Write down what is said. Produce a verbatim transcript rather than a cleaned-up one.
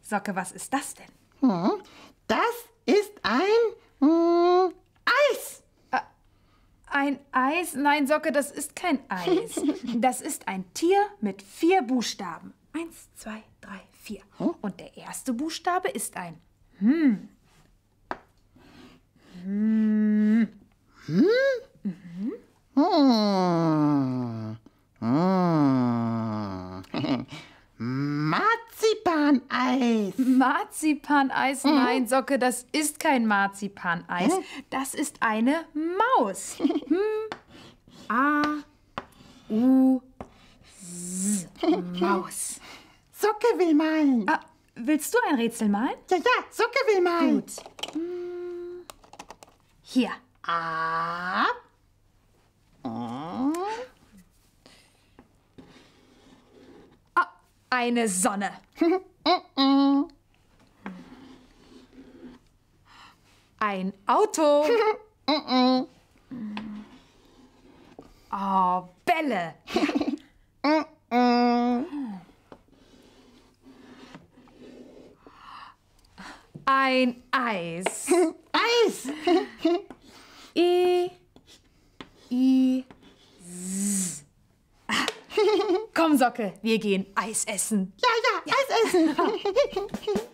Socke, was ist das denn? Hm, das ist ein hm, Eis. Äh, ein Eis? Nein, Socke, das ist kein Eis. Das ist ein Tier mit vier Buchstaben. Eins, zwei, drei, vier. Hm? Und der erste Buchstabe ist ein Hm. Hm. Hm? Mhm. Hm. Hm. Marzipaneis. Marzipaneis? Nein, Socke, das ist kein Marzipaneis. Das ist eine Maus. Hm. A, U, S. Maus. Socke will malen. Ah, willst du ein Rätsel malen? Ja, ja, Socke will malen. Gut. Hm. Hier. A. Ah, eine Sonne. Ein Auto. Oh, Bälle. Ein Eis. Eis. E, I, S. Komm, Socke, wir gehen Eis essen. Ja, ja, Eis essen.